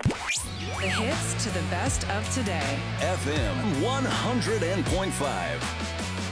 The hits to the best of today. FM 100.5.